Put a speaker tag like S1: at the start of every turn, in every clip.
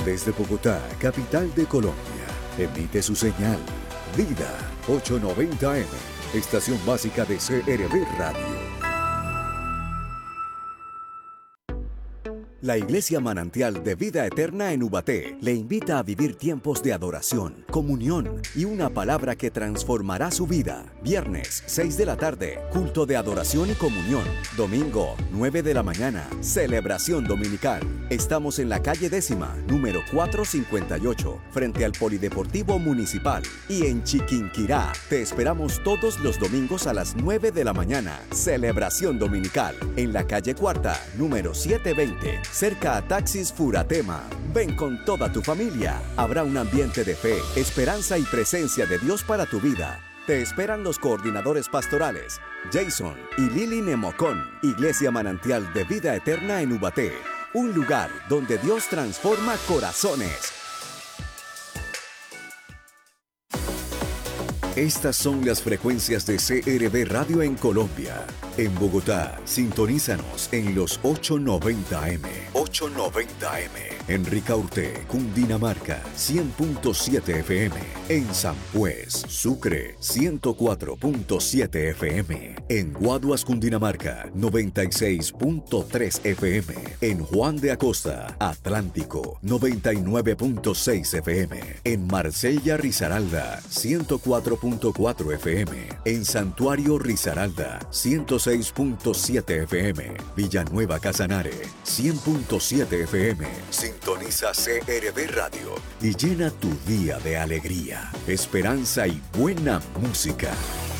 S1: Desde Bogotá, capital de Colombia, emite su señal Vida 890M, estación básica de CRB Radio. La Iglesia Manantial de Vida Eterna en Ubaté le invita a vivir tiempos de adoración, comunión y una palabra que transformará su vida. Viernes, 6 de la tarde, culto de adoración y comunión. Domingo, 9 de la mañana, celebración dominical. Estamos en la calle 10ª, número 458, frente al Polideportivo Municipal. Y en Chiquinquirá, te esperamos todos los domingos a las 9 de la mañana. Celebración dominical, en la calle 4ª, número 720. Cerca a Taxis Furatema. Ven con toda tu familia. Habrá un ambiente de fe, esperanza y presencia de Dios para tu vida. Te esperan los coordinadores pastorales, Jason y Lili Nemocón. Iglesia Manantial de Vida Eterna en Ubaté. Un lugar donde Dios transforma corazones. Estas son las frecuencias de CRB Radio en Colombia. En Bogotá, sintonízanos en los 890M. 890M. En Ricaurte, Cundinamarca, 100.7 FM. En San Juez, Sucre, 104.7 FM. En Guaduas, Cundinamarca, 96.3 FM. En Juan de Acosta, Atlántico, 99.6 FM. En Marsella, Risaralda, 104.4 FM. En Santuario, Risaralda, 106.7 FM. Villanueva, Casanare, 100.7 FM. Sintoniza CRB Radio y llena tu día de alegría, esperanza y buena música.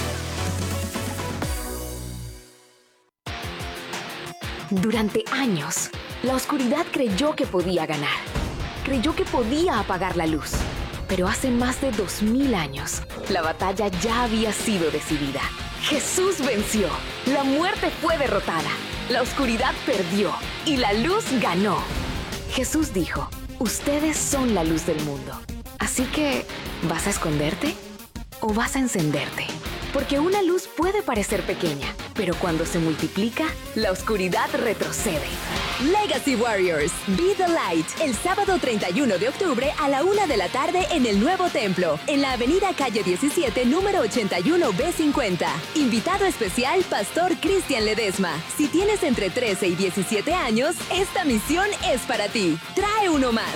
S2: Durante años, la oscuridad creyó que podía ganar. Creyó que podía apagar la luz. Pero hace más de 2000 años, la batalla ya había sido decidida. Jesús venció. La muerte fue derrotada. La oscuridad perdió y la luz ganó. Jesús dijo, ustedes son la luz del mundo. Así que, ¿vas a esconderte o vas a encenderte? Porque una luz puede parecer pequeña, pero cuando se multiplica, la oscuridad retrocede.
S3: Legacy Warriors, Be the Light, el sábado 31 de octubre a la 1 de la tarde en el Nuevo Templo, en la avenida Calle 17, número 81B50. Invitado especial, Pastor Cristian Ledesma. Si tienes entre 13 y 17 años, esta misión es para ti. Trae uno más.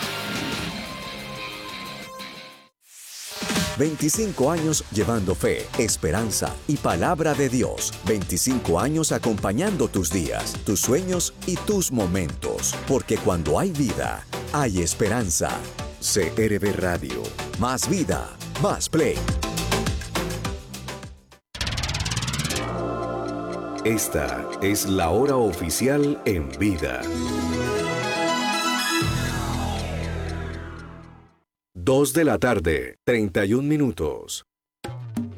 S1: 25 años llevando fe, esperanza y palabra de Dios. 25 años acompañando tus días, tus sueños y tus momentos. Porque cuando hay vida, hay esperanza. CRB Radio. Más vida, más play. Esta es la hora oficial en vida. 2 de la tarde, 31 minutos.